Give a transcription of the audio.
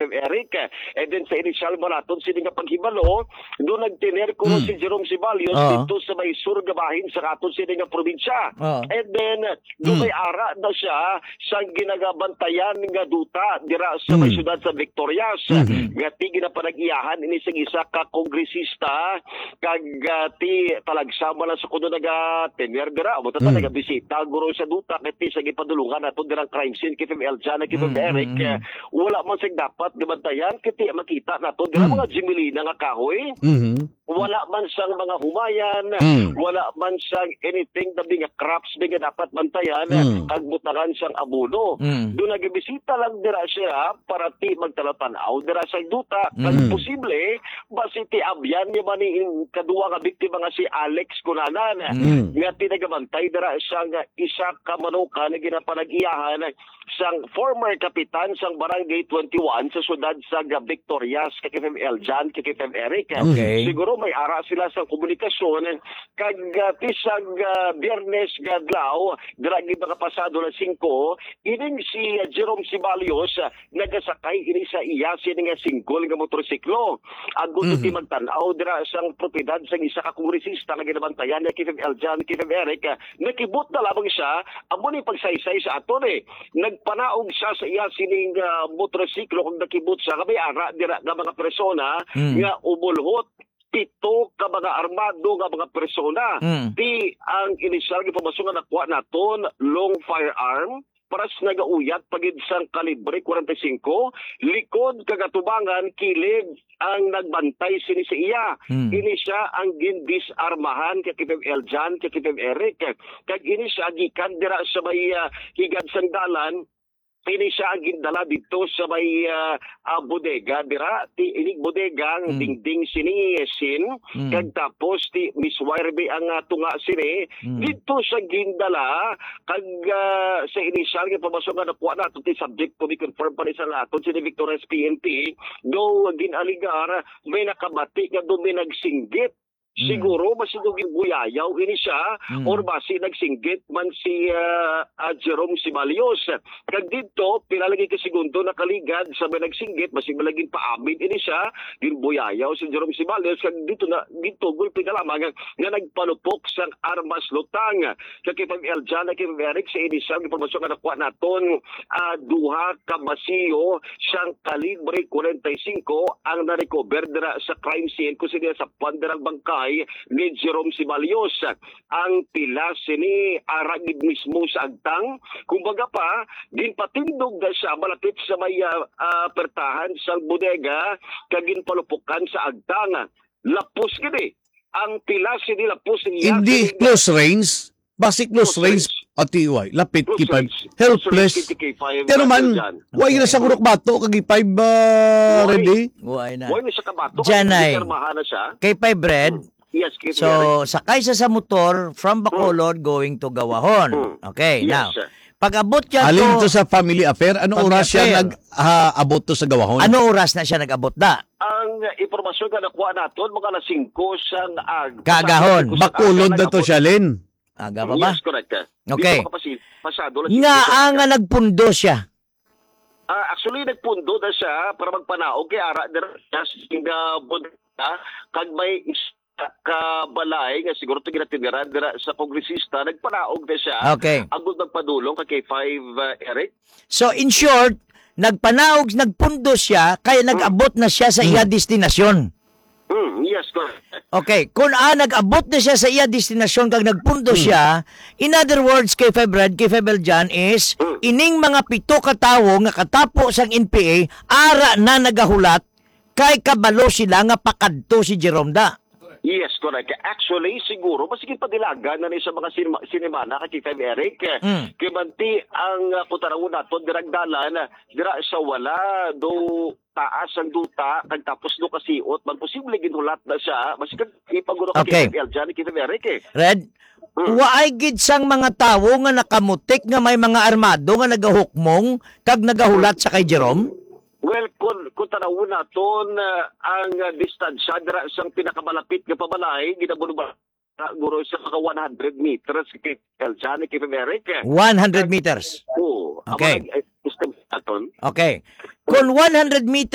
KFM Eric. And then sa initial marathon, sila nga paghibalo, doon nagtiner ko si Jerome Sibalios dito sa may surgabahin sa katon sila nga probinsya. And then, doon may ara na siya sa ginagabantayan nga duta dira sa may syudad sa Victorias. Nga ti ginapanag-iyahan ini sa isa ka kongresista kag ti talagsama lang sa kuno naga-tenwer dira. Amo ta naga-bisita guro sa duta kay sa gipadulungan nato dirang crime scene KFM Eljan KFM Eric. Wala man sig dapat gibantayan kiti makita nato dira mga Jimilina nga kahoy. Wala man sang mga humayan, wala man sang anything na nga crops nga dapat bantayan kag butangan sang abono. Doon nagbisita lang dira siya para ti magtalatan-aw dira sa duta kag posible basi ti abyan ni man kadua nga biktima nga si Alex Kunanan nga tinagabantay dira siyang isa ka manukan nga ginapanag-iyahan sang former kapitan sang Barangay 21 sa syudad sa Victorias KFM Eljan KFM Eric. Siguro may ara sila sa komunikasyon kag tisag Biyernes gadlaw dira gid nakapasado na 5 ining si Jerome Sibalios nagasakay ini sa iya sini nga single nga motorsiklo agud ti magtan-aw dira sang propiedad sang isa ka kongresista nga ginabantayan ni KFM Eljan KFM Eric. Nakibot na lamang siya amo ni pagsaysay sa aton nagpanaog siya sa iya sining motorsiklo kung nakibot siya kabay ara dira nga mga persona nga umulhot 7 ka mga armado nga mga persona. Di ang inisyal nga pamasungan nakuha naton long firearm paras nagauyat pagid sang kalibre 45 likod kagatubangan kilid ang nagbantay sini sa iya. Ini siya ang gindisarmahan kay KFM Eljan kay KFM Eric kag ini siya gikan dira sa may higad sang dalan. Ini siya ang gindala dito sa may bodega dira ti inig bodega ang dingding sini sin kag tapos ti Miss Wireby ang tunga sini dito sa gindala kag sa initial nga pamasungan nakuha nato ti subject to be confirmed pa ni sa naton sini Victoria's PNP do ginaligar may nakabati nga do may nagsinggit. Siguro masidugin buyayaw ini siya or basi nagsinggit man si Jerome Sibalios. Kag dito pinalagi ka segundo nakaligad sa may nagsinggit basi malaging paamin ini siya ginbuyayaw si Jerome Sibalios kag dito gulpi na lamang nga nagpanupok sang armas lutang kag KFM Eljan KFM Eric sa initial impormasyon nga nakuha naton duha ka basiyo sang kalibre 45 ang na-recover dira sa crime scene kung sila sa pandarang bangkay ni Jerome Sibalios. Ang pila sini aragid mismo sa agtang. Kumbaga pa, ginpatindog na siya malapit sa may pertahan sa bodega kagin palupukan sa agtang. Lapos gini. Ang pila sini lapos niya. Hindi close range. Basic close range. Atiway, lapit kipay. Helpless. Pero man, why na sa kurok bato kag ipay ba ready? Why na sa kabato? Janay. Kay pay bread. Yes, so, sakay sa motor from Bacolod going to Gawahon. Okay, now. Pag-abot yan alin to sa family affair, ano oras siya nag-abot to sa Gawahon? Ano oras na siya nag-abot da? Ang impormasyon na nakuha natin, mga alas 5 sang Kagahon. Bacolod na to siya, Lin. Aga pa ba? Yes, correct. Okay. Pasado, nga ang nagpundo siya. Actually, nagpundo na siya para magpanaog kay ara dira sa bodega kag may kabalay nga siguro ito ginatiniran sa kongresista, nagpanaog na siya. Okay. Agud magpadulong kay K5 Eric. So in short, nagpanaog, nagpundo siya, kaya nag-abot na siya sa iya destinasyon. Yes, correct. Okay, kung nag-abot na siya sa iya destinasyon kag nagpundo siya, in other words, K5 Red, K5 Eljan is, ining mga 7 ka tawo nga katapo sang NPA, ara na nagahulat, kay kabalo sila nga pakadto si Jerome da. Yes, correct. Actually, siguro, masigit pa dilagan na sa mga sinemana kay K5 Eric. Kimanti ang kutarawon nato, diragdalan, dira sa wala, do taas ang duta, kag tapos do kasiot, magposible ginulat na siya, masigit ipaguro kay K5 Eljan, K5 Eric Red, waay gid sang mga tawo nga nakamutik nga may mga armado nga nagahukmong, kag nagahulat sa kay Jerome? Well, kung tanawin natin ang distansya dira sang pinakamalapit nga pabalay, ginabuno guro sa mga 100 meters kay Eljan, kay Eric. 100 meters? Oo. Okay. Okay. Kung 100 meters